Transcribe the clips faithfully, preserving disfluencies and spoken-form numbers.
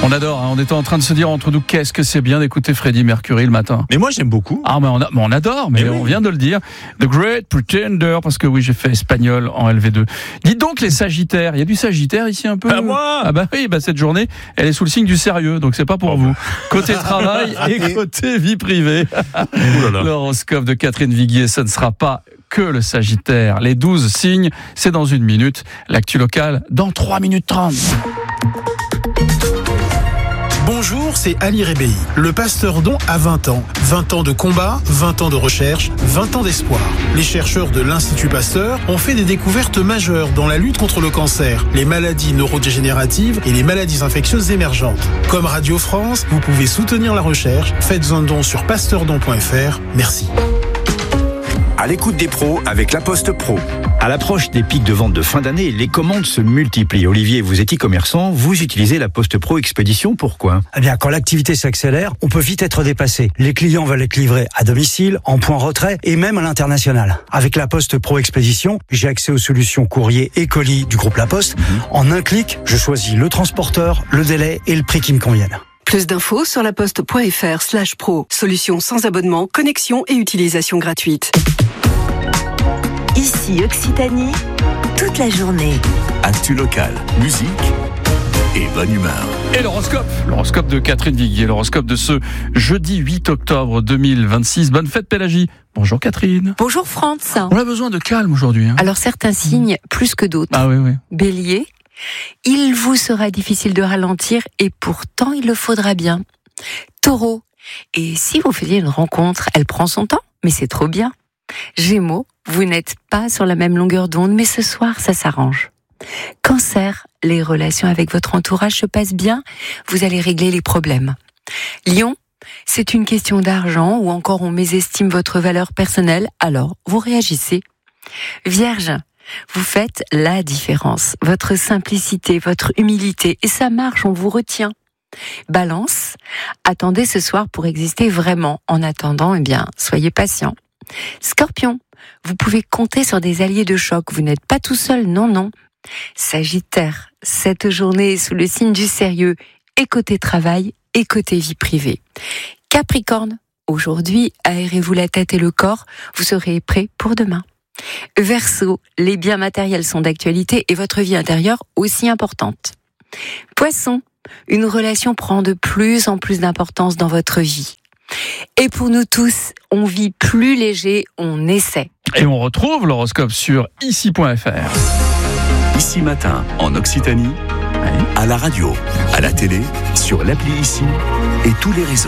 On adore, hein, on était en train de se dire entre nous qu'est-ce que c'est bien d'écouter Freddie Mercury le matin. Mais moi j'aime beaucoup. Ah mais on, a, mais on adore, mais, mais oui. On vient de le dire. The Great Pretender, parce que oui j'ai fait espagnol en L V deux. Dites donc les Sagittaires, il y a du Sagittaire ici un peu. Ah moi Ah bah oui, bah cette journée, elle est sous le signe du sérieux, donc c'est pas pour oh vous. Bah. Côté travail et côté vie privée. L'horoscope de Catherine Viguier, ce ne sera pas que le Sagittaire. Les douze signes, c'est dans une minute. L'actu locale dans trois minutes trente. Bonjour, c'est Ali Rebéi. Le pasteur Don a vingt ans. vingt ans de combat, vingt ans de recherche, vingt ans d'espoir. Les chercheurs de l'Institut Pasteur ont fait des découvertes majeures dans la lutte contre le cancer, les maladies neurodégénératives et les maladies infectieuses émergentes. Comme Radio France, vous pouvez soutenir la recherche. Faites un don sur pasteurdon point f r. Merci. À l'écoute des pros avec La Poste Pro. À l'approche des pics de vente de fin d'année, les commandes se multiplient. Olivier, vous êtes e-commerçant, vous utilisez La Poste Pro Expédition, pourquoi ? Eh bien, quand l'activité s'accélère, on peut vite être dépassé. Les clients veulent être livrés à domicile, en point retrait et même à l'international. Avec La Poste Pro Expédition, j'ai accès aux solutions courrier et colis du groupe La Poste. Mmh. En un clic, je choisis le transporteur, le délai et le prix qui me conviennent. Plus d'infos sur laposte.fr slash pro. Solution sans abonnement, connexion et utilisation gratuite. Ici Occitanie, toute la journée. Actu locale, musique et bonne humeur. Et l'horoscope, l'horoscope de Catherine Viguier, l'horoscope de ce jeudi huit octobre deux mille vingt-six. Bonne fête Pélagie. Bonjour Catherine. Bonjour France. On a besoin de calme aujourd'hui. Hein. Alors certains signes plus que d'autres. Ah oui, oui. Bélier, il vous sera difficile de ralentir et pourtant il le faudra bien. Taureau, et si vous faisiez une rencontre, elle prend son temps, mais c'est trop bien. Gémeaux, vous n'êtes pas sur la même longueur d'onde, mais ce soir, ça s'arrange. Cancer, les relations avec votre entourage se passent bien, vous allez régler les problèmes. Lion, c'est une question d'argent ou encore on mésestime votre valeur personnelle, alors vous réagissez. Vierge, vous faites la différence. Votre simplicité, votre humilité, et ça marche, on vous retient. Balance, attendez ce soir pour exister vraiment. En attendant, eh bien, soyez patient. Scorpion, vous pouvez compter sur des alliés de choc. Vous n'êtes pas tout seul, non, non. Sagittaire, cette journée est sous le signe du sérieux, et côté travail, et côté vie privée. Capricorne, aujourd'hui, aérez-vous la tête et le corps, vous serez prêt pour demain. Verseau, les biens matériels sont d'actualité et votre vie intérieure aussi importante. Poisson, une relation prend de plus en plus d'importance dans votre vie. Et pour nous tous, on vit plus léger, on essaie. Et on retrouve l'horoscope sur ici point f r. Ici Matin, en Occitanie, oui. À la radio, à la télé, sur l'appli Ici et tous les réseaux.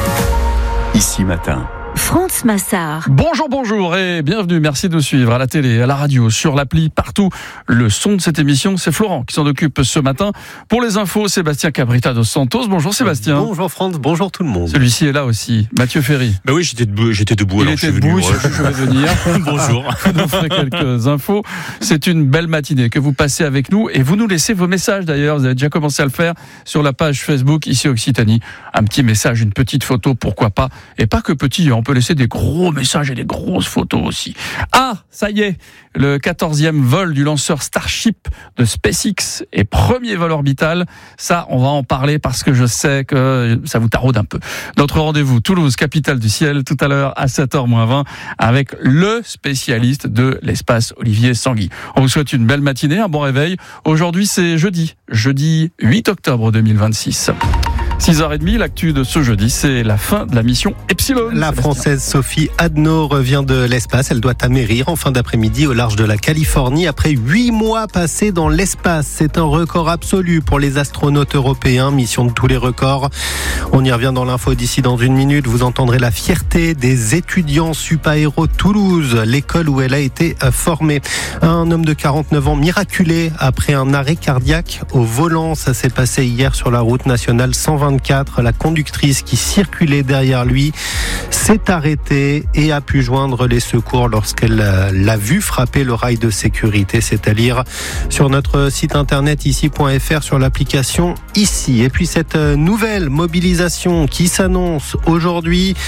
Ici Matin. France Massard. Bonjour, bonjour et bienvenue. Merci de nous suivre à la télé, à la radio, sur l'appli, partout. Le son de cette émission, c'est Florent qui s'en occupe ce matin. Pour les infos, Sébastien Cabrita dos Santos. Bonjour Sébastien. Bonjour France, bonjour tout le monde. Celui-ci est là aussi. Mathieu Ferry. Bah oui, j'étais debout. J'étais debout. Il alors était je suis debout, venu, je, je vais venir. Bonjour. Vous nous ferez quelques infos. C'est une belle matinée que vous passez avec nous et vous nous laissez vos messages d'ailleurs. Vous avez déjà commencé à le faire sur la page Facebook ici Occitanie. Un petit message, une petite photo, pourquoi pas. Et pas que petit, on peut laisser des gros messages et des grosses photos aussi. Ah, ça y est, le quatorzième vol du lanceur Starship de SpaceX et premier vol orbital. Ça, on va en parler parce que je sais que ça vous taraude un peu. Notre rendez-vous, Toulouse, capitale du ciel, tout à l'heure à sept heures moins vingt, avec le spécialiste de l'espace, Olivier Sanguy. On vous souhaite une belle matinée, un bon réveil. Aujourd'hui, c'est jeudi, jeudi huit octobre deux mille vingt-six. six heures trente, l'actu de ce jeudi, c'est la fin de la mission Epsilon. La Française Sophie Adno revient de l'espace. Elle doit atterrir en fin d'après-midi au large de la Californie après huit mois passés dans l'espace. C'est un record absolu pour les astronautes européens. Mission de tous les records. On y revient dans l'info d'ici dans une minute. Vous entendrez la fierté des étudiants Supaéro Toulouse, l'école où elle a été formée. Un homme de quarante-neuf ans miraculé après un arrêt cardiaque au volant. Ça s'est passé hier sur la route nationale cent vingt-quatre. La conductrice qui circulait derrière lui s'est arrêtée et a pu joindre les secours lorsqu'elle l'a vu frapper le rail de sécurité. C'est à lire sur notre site internet ici point f r, sur l'application Ici. Et puis cette nouvelle mobilisation qui s'annonce aujourd'hui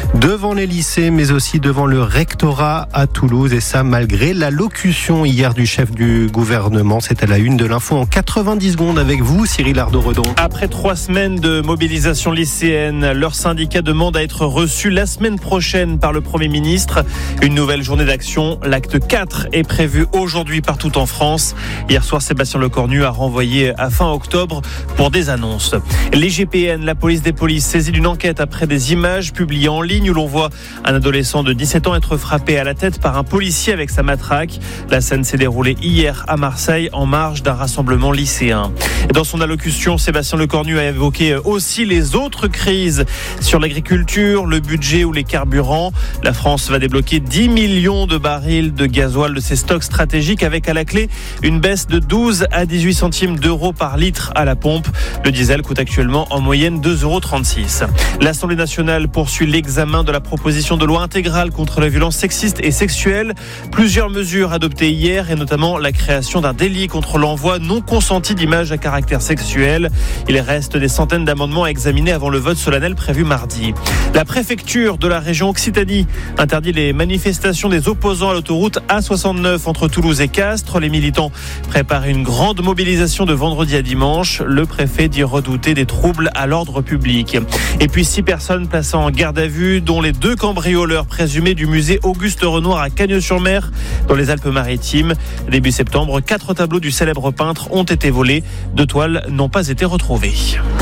devant les lycées, mais aussi devant le rectorat à Toulouse. Et ça, malgré l'allocution hier du chef du gouvernement. C'est à la une de l'info en quatre-vingt-dix secondes avec vous, Cyril Ardo-Redon. Après trois semaines de mobilisation lycéenne, leur syndicat demande à être reçu la semaine prochaine par le Premier ministre. Une nouvelle journée d'action, l'acte quatre, est prévu aujourd'hui partout en France. Hier soir, Sébastien Lecornu a renvoyé à fin octobre pour des annonces. Les G P N, la police des polices, saisie d'une enquête après des images publiées en ligne où l'on voit un adolescent de dix-sept ans être frappé à la tête par un policier avec sa matraque. La scène s'est déroulée hier à Marseille en marge d'un rassemblement lycéen. Dans son allocution, Sébastien Lecornu a évoqué aussi les autres crises sur l'agriculture, le budget ou les carburants. La France va débloquer dix millions de barils de gasoil de ses stocks stratégiques avec à la clé une baisse de douze à dix-huit centimes d'euros par litre à la pompe. Le diesel coûte actuellement en moyenne deux euros trente-six. L'Assemblée nationale poursuit l'examen de la proposition de loi intégrale contre les violences sexistes et sexuelles. Plusieurs mesures adoptées hier et notamment la création d'un délit contre l'envoi non consenti d'images à caractère sexuel. Il reste des centaines d'amendements à examiner avant le vote solennel prévu mardi. La préfecture de la région Occitanie interdit les manifestations des opposants à l'autoroute A soixante-neuf entre Toulouse et Castres. Les militants préparent une grande mobilisation de vendredi à dimanche. Le préfet dit redouter des troubles à l'ordre public. Et puis six personnes placées en garde à vue, dont les deux cambrioleurs présumés du musée Auguste Renoir à Cagnes-sur-Mer, dans les Alpes-Maritimes. Début septembre, quatre tableaux du célèbre peintre ont été volés. Deux toiles n'ont pas été retrouvées.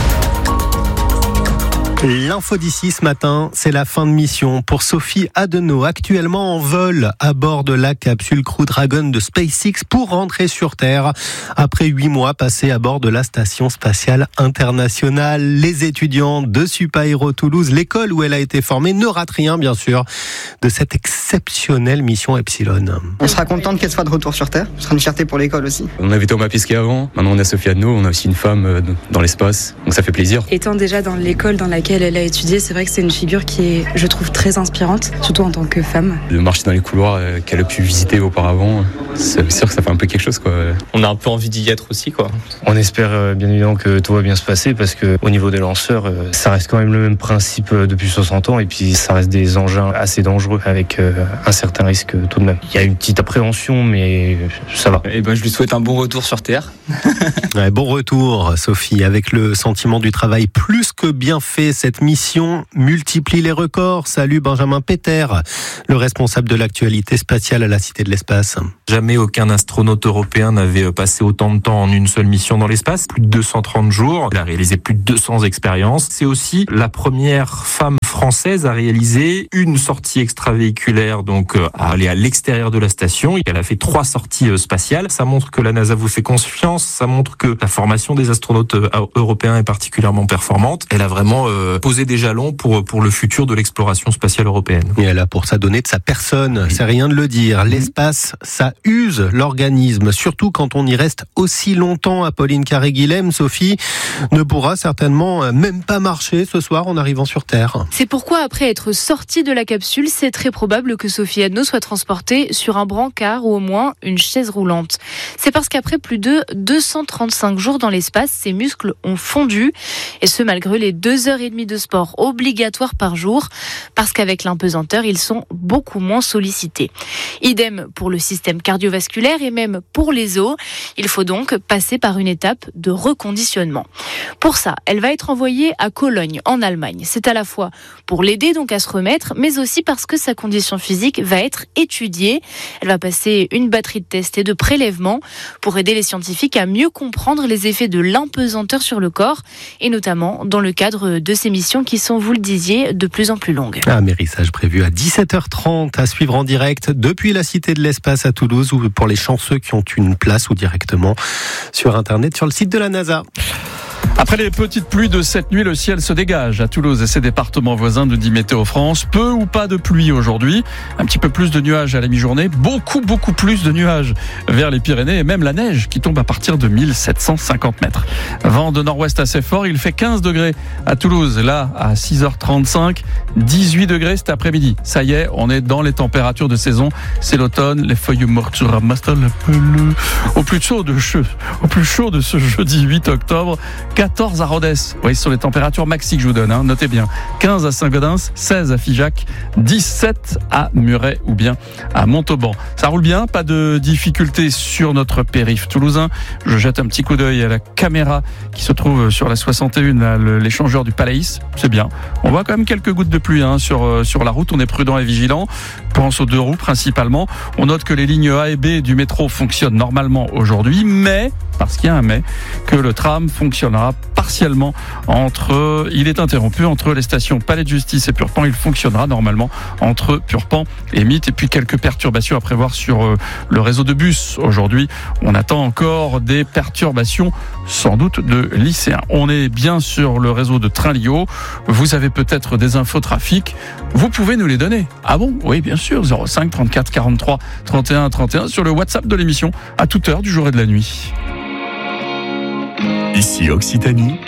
L'info d'ici ce matin, c'est la fin de mission pour Sophie Adenau, actuellement en vol à bord de la capsule Crew Dragon de SpaceX pour rentrer sur Terre après huit mois passés à bord de la Station Spatiale Internationale. Les étudiants de Supaéro Toulouse, l'école où elle a été formée, ne ratent rien, bien sûr, de cette exceptionnelle mission Epsilon. On sera contente qu'elle soit de retour sur Terre. Ce sera une fierté pour l'école aussi. On avait Thomas Pesquet avant, maintenant on a Sophie Adenau, on a aussi une femme dans l'espace, donc ça fait plaisir. Étant déjà dans l'école dans laquelle elle a étudié, c'est vrai que c'est une figure qui est, je trouve, très inspirante, surtout en tant que femme. De marcher dans les couloirs qu'elle a pu visiter auparavant, c'est sûr que ça fait un peu quelque chose, quoi. On a un peu envie d'y être aussi, quoi. On espère bien évidemment que tout va bien se passer parce que au niveau des lanceurs, ça reste quand même le même principe depuis soixante ans et puis ça reste des engins assez dangereux avec un certain risque tout de même. Il y a une petite appréhension, mais ça va. Et ben, je lui souhaite un bon retour sur Terre. Ouais, bon retour, Sophie, avec le sentiment du travail plus que bien fait. Cette mission multiplie les records. Salut Benjamin Péter, le responsable de l'actualité spatiale à la Cité de l'Espace. Jamais aucun astronaute européen n'avait passé autant de temps en une seule mission dans l'espace, plus de deux cent trente jours. Il a réalisé plus de deux cents expériences. C'est aussi la première femme française à réaliser une sortie extravéhiculaire, donc à aller à l'extérieur de la station. Elle a fait trois sorties spatiales. Ça montre que la NASA vous fait confiance. Ça montre que la formation des astronautes européens est particulièrement performante. Elle a vraiment euh, posé des jalons pour, pour le futur de l'exploration spatiale européenne. Et elle a pour ça donné de sa personne, c'est rien de le dire. L'espace, ça use l'organisme, surtout quand on y reste aussi longtemps. Apolline Carré-Guilhem, Sophie, ne pourra certainement même pas marcher ce soir en arrivant sur Terre. C'est pourquoi, après être sortie de la capsule, c'est très probable que Sophie Adenau soit transportée sur un brancard ou au moins une chaise roulante. C'est parce qu'après plus de deux cent trente-cinq jours dans l'espace, ses muscles ont fondu, et ce malgré les deux heures et demie de sport obligatoires par jour, parce qu'avec l'impesanteur, ils sont beaucoup moins sollicités. Idem pour le système cardiovasculaire et même pour les os. Il faut donc passer par une étape de reconditionnement. Pour ça, elle va être envoyée à Cologne, en Allemagne. C'est à la fois pour l'aider donc à se remettre, mais aussi parce que sa condition physique va être étudiée. Elle va passer une batterie de tests et de prélèvements pour aider les scientifiques à mieux comprendre les effets de l'impesanteur sur le corps, et notamment dans le cadre de ces missions qui sont, vous le disiez, de plus en plus longues. Un mérissage prévu à dix-sept heures trente à suivre en direct depuis la Cité de l'Espace à Toulouse, ou pour les chanceux qui ont une place, ou directement sur Internet sur le site de la NASA. Après les petites pluies de cette nuit, le ciel se dégage à Toulouse et ses départements voisins, nous dit Météo France. Peu ou pas de pluie aujourd'hui, un petit peu plus de nuages à la mi-journée, beaucoup beaucoup plus de nuages vers les Pyrénées et même la neige qui tombe à partir de mille sept cent cinquante mètres. Vent de nord-ouest assez fort, il fait quinze degrés à Toulouse, là à six heures trente-cinq, dix-huit degrés cet après-midi. Ça y est, on est dans les températures de saison, c'est l'automne, les feuilles mortes se ramassent au plus chaud de, au plus chaud de ce jeudi huit octobre. quatorze à Rodez. Oui, ce sont les températures maxi que je vous donne, hein. Notez bien. quinze à Saint-Gaudens, seize à Figeac, dix-sept à Muret ou bien à Montauban. Ça roule bien, pas de difficultés sur notre périph' toulousain. Je jette un petit coup d'œil à la caméra qui se trouve sur la soixante et un, là, l'échangeur du Palais. C'est bien. On voit quand même quelques gouttes de pluie hein, sur, euh, sur la route. On est prudent et vigilant. Pense aux deux roues principalement. On note que les lignes A et B du métro fonctionnent normalement aujourd'hui, mais, parce qu'il y a un mais, que le tram fonctionnera partiellement entre, il est interrompu entre les stations Palais de Justice et Purpan. Il fonctionnera normalement entre Purpan et Mythe. Et puis quelques perturbations à prévoir sur euh, le réseau de bus. Aujourd'hui, on attend encore des perturbations, sans doute de lycéens. On est bien sur le réseau de train Lio. Vous avez peut-être des infos trafic. Vous pouvez nous les donner. Ah bon? Oui, bien sûr. zéro cinq trente-quatre quarante-trois trente et un trente et un sur le WhatsApp de l'émission à toute heure du jour et de la nuit. Ici Occitanie.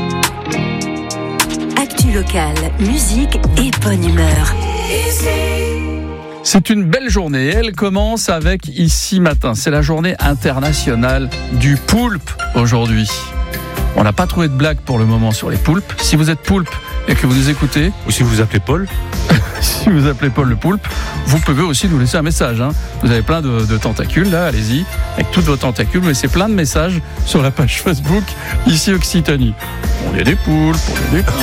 Actu locale, musique et bonne humeur. C'est une belle journée. Elle commence avec Ici Matin. C'est la journée internationale du poulpe aujourd'hui. On n'a pas trouvé de blague pour le moment sur les poulpes. Si vous êtes poulpe et que vous nous écoutez, ou si vous vous appelez Paul, si vous appelez Paul le poulpe, vous pouvez aussi nous laisser un message. Hein. Vous avez plein de, de tentacules là, allez-y. Avec toutes vos tentacules, vous laissez plein de messages sur la page Facebook Ici Occitanie. On est des poulpes, on est des poulpes.